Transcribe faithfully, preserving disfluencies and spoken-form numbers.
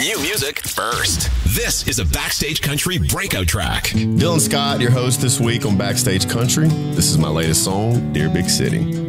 New music first. This is a Backstage Country breakout track. Dylan Scott, your host this week on Backstage Country. This is my latest song, Dear Big City.